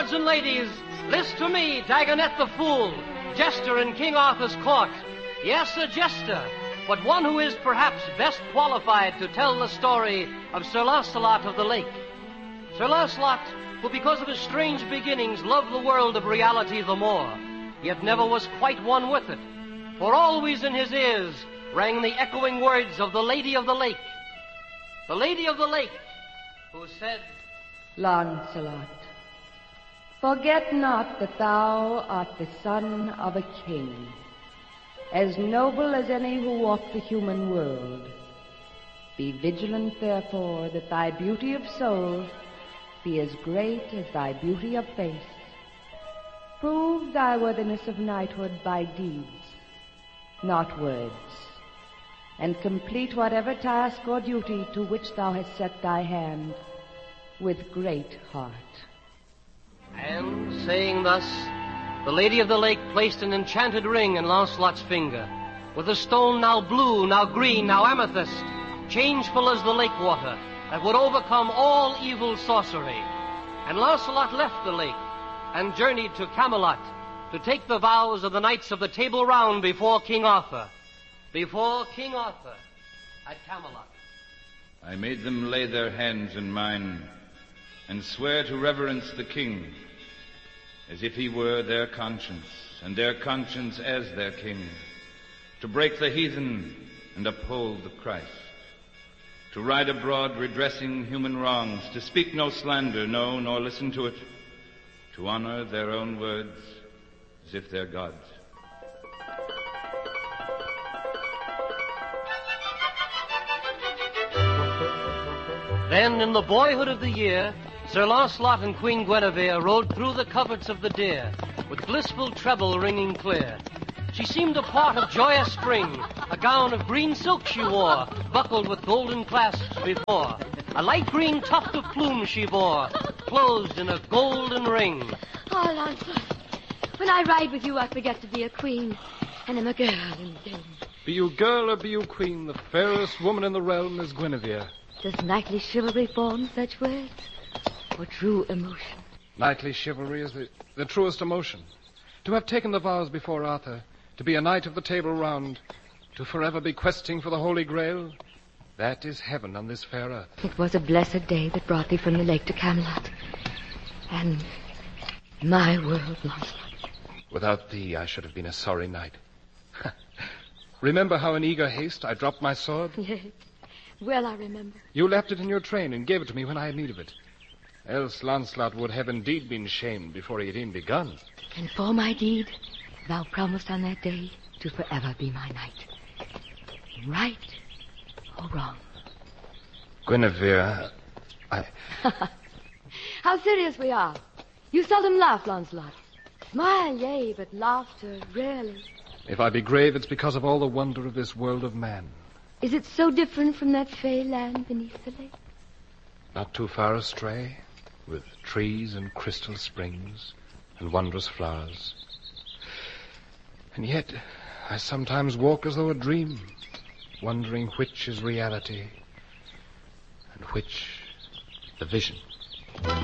lords and ladies, list to me, Dagonet the Fool, jester in King Arthur's court. Yes, a jester, but one who is perhaps best qualified to tell the story of Sir Lancelot of the Lake. Sir Lancelot, who because of his strange beginnings loved the world of reality the more, yet never was quite one with it, for always in his ears rang the echoing words of the Lady of the Lake. The Lady of the Lake, who said, Lancelot, forget not that thou art the son of a king, as noble as any who walk the human world. Be vigilant, therefore, that thy beauty of soul be as great as thy beauty of face. Prove thy worthiness of knighthood by deeds, not words, and complete whatever task or duty to which thou hast set thy hand with great heart. And, saying thus, the Lady of the Lake placed an enchanted ring in Lancelot's finger, with a stone now blue, now green, now amethyst, changeful as the lake water, that would overcome all evil sorcery. And Lancelot left the lake and journeyed to Camelot to take the vows of the knights of the Table Round before King Arthur. Before King Arthur at Camelot. I made them lay their hands in mine and swear to reverence the king as if he were their conscience, and their conscience as their king, to break the heathen and uphold the Christ, to ride abroad redressing human wrongs, to speak no slander, no, nor listen to it, to honor their own words as if they're God's. Then, in the boyhood of the year, Sir Lancelot and Queen Guinevere rode through the coverts of the deer, with blissful treble ringing clear. She seemed a part of joyous spring. A gown of green silk she wore, buckled with golden clasps before. A light green tuft of plumes she bore, closed in a golden ring. Oh, Lancelot, when I ride with you, I forget to be a queen, and am a girl indeed. Be you girl or be you queen, the fairest woman in the realm is Guinevere. Does knightly chivalry form such words, or true emotion? Knightly chivalry is the truest emotion. To have taken the vows before Arthur, to be a knight of the Table Round, to forever be questing for the Holy Grail, that is heaven on this fair earth. It was a blessed day that brought thee from the lake to Camelot, and my world, Lancelot. Without thee, I should have been a sorry knight. Remember how in eager haste I dropped my sword? Yes, well I remember. You left it in your train and gave it to me when I had need of it. Else Lancelot would have indeed been shamed before he had even begun. And for my deed, thou promised on that day to forever be my knight. Right or wrong? Guinevere, How serious we are. You seldom laugh, Lancelot. Smile, yea, but laughter rarely. If I be grave, it's because of all the wonder of this world of man. Is it so different from that fey land beneath the lake? Not too far astray, with trees and crystal springs and wondrous flowers. And yet, I sometimes walk as though a dream, wondering which is reality and which the vision.